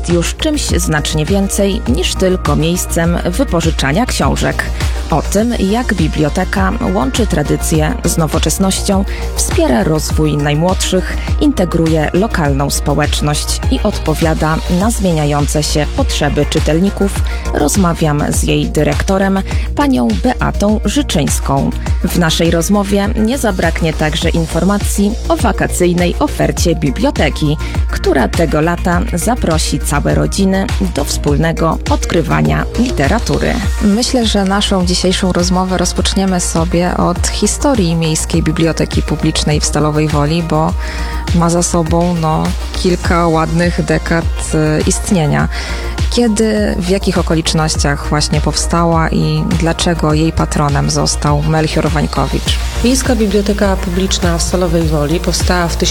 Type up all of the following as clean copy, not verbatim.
jest już czymś znacznie więcej niż tylko miejscem wypożyczania książek. O tym, jak biblioteka łączy tradycję z nowoczesnością, wspiera rozwój najmłodszych, integruje lokalną społeczność i odpowiada na zmieniające się potrzeby czytelników, rozmawiam z jej dyrektorem, panią Beatą Życzyńską. W naszej rozmowie nie zabraknie także informacji o wakacyjnej ofercie biblioteki, która tego lata zaprosi całe rodziny do wspólnego odkrywania literatury. Myślę, że naszą dzisiejszą rozmowę rozpoczniemy sobie od historii Miejskiej Biblioteki Publicznej w Stalowej Woli, bo ma za sobą kilka ładnych dekad istnienia. Kiedy, w jakich okolicznościach właśnie powstała i dlaczego jej patronem został Melchior Wańkowicz? Miejska Biblioteka Publiczna w Stalowej Woli powstała w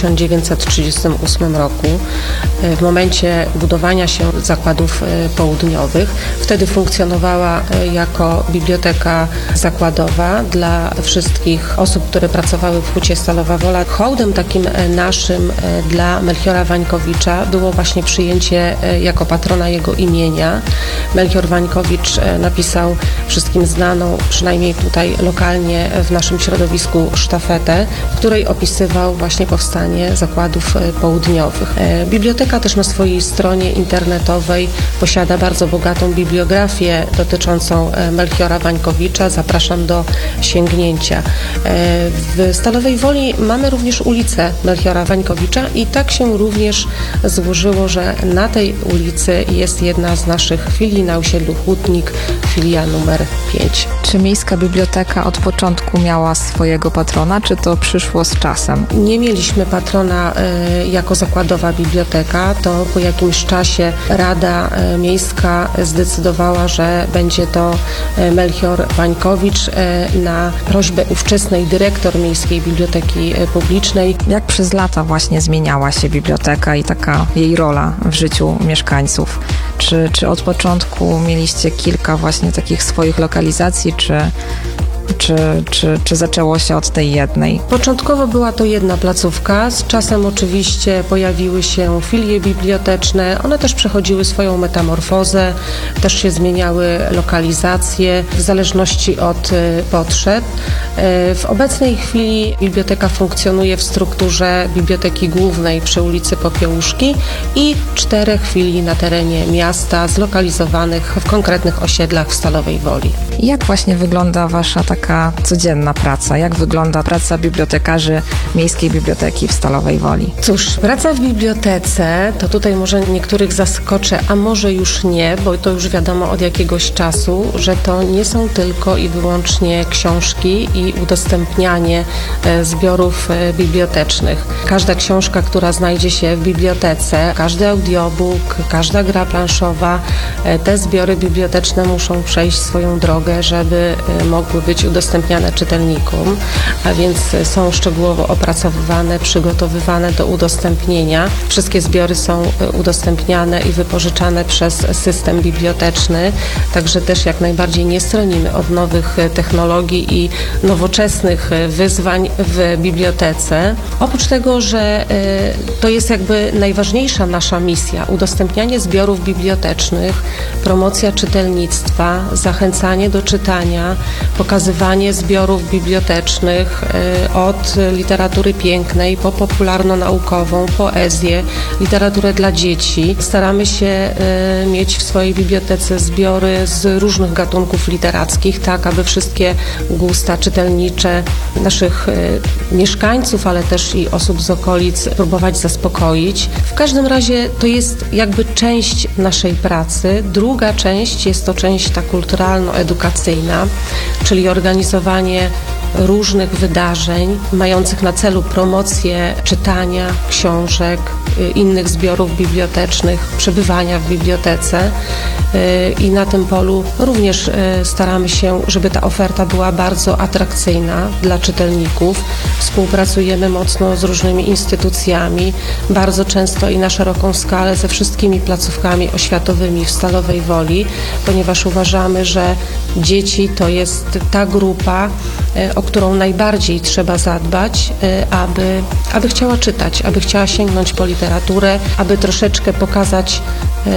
1938 roku, w momencie budowania się zakładów południowych. Wtedy funkcjonowała jako biblioteka zakładowa dla wszystkich osób, które pracowały w Hucie Stalowa Wola. Hołdem takim naszym dla Melchiora Wańkowicza było właśnie przyjęcie jako patrona jego imienia. Melchior Wańkowicz napisał wszystkim znaną, przynajmniej tutaj lokalnie w naszym środowisku, sztafetę, w której opisywał właśnie powstanie zakładów południowych. Biblioteka też na swojej stronie internetowej posiada bardzo bogatą bibliografię dotyczącą Melchiora Wańkowicza. Zapraszam do sięgnięcia. W Stalowej Woli mamy również ulicę Melchiora Wańkowicza i tak się również złożyło, że na tej ulicy jest jedna z naszych filii na osiedlu Hutnik, filia numer 5. Czy Miejska Biblioteka od początku miała swojego patrona, czy to przyszło z czasem? Nie mieliśmy patrona jako zakładowa biblioteka. To po jakimś czasie Rada Miejska zdecydowała, że będzie to Melchior Wańkowicz na prośbę ówczesnej dyrektor Miejskiej Biblioteki Publicznej. Jak przez lata właśnie zmieniała się biblioteka i taka jej rola w życiu mieszkańców? Czy od początku mieliście kilka właśnie takich swoich lokalizacji, czy zaczęło się od tej jednej? Początkowo była to jedna placówka. Z czasem oczywiście pojawiły się filie biblioteczne. One też przechodziły swoją metamorfozę, też się zmieniały lokalizacje w zależności od potrzeb. W obecnej chwili biblioteka funkcjonuje w strukturze Biblioteki Głównej przy ulicy Popiełuszki i 4 filii na terenie miasta zlokalizowanych w konkretnych osiedlach w Stalowej Woli. Jak właśnie wygląda wasza taka codzienna praca? Jak wygląda praca bibliotekarzy Miejskiej Biblioteki w Stalowej Woli? Cóż, praca w bibliotece, to tutaj może niektórych zaskoczę, a może już nie, bo to już wiadomo od jakiegoś czasu, że to nie są tylko i wyłącznie książki i udostępnianie zbiorów bibliotecznych. Każda książka, która znajdzie się w bibliotece, każdy audiobook, każda gra planszowa, te zbiory biblioteczne muszą przejść swoją drogę, żeby mogły być udostępniane czytelnikom, a więc są szczegółowo opracowywane, przygotowywane do udostępnienia. Wszystkie zbiory są udostępniane i wypożyczane przez system biblioteczny, także też jak najbardziej nie stronimy od nowych technologii i nowoczesnych wyzwań w bibliotece. Oprócz tego, że to jest jakby najważniejsza nasza misja, udostępnianie zbiorów bibliotecznych, promocja czytelnictwa, zachęcanie do czytania, pokazywanie zbiorów bibliotecznych od literatury pięknej po popularno-naukową, poezję, literaturę dla dzieci. Staramy się mieć w swojej bibliotece zbiory z różnych gatunków literackich, tak aby wszystkie gusta czytelnicze naszych mieszkańców, ale też i osób z okolic próbować zaspokoić. W każdym razie to jest jakby część naszej pracy. Druga część jest to część ta kulturalno-edukacyjna, czyli organizowanie różnych wydarzeń mających na celu promocję czytania książek, innych zbiorów bibliotecznych, przebywania w bibliotece i na tym polu również staramy się, żeby ta oferta była bardzo atrakcyjna dla czytelników. Współpracujemy mocno z różnymi instytucjami, bardzo często i na szeroką skalę ze wszystkimi placówkami oświatowymi w Stalowej Woli, ponieważ uważamy, że dzieci to jest ta grupa, o którą najbardziej trzeba zadbać, aby chciała czytać, aby chciała sięgnąć po literaturę, aby troszeczkę pokazać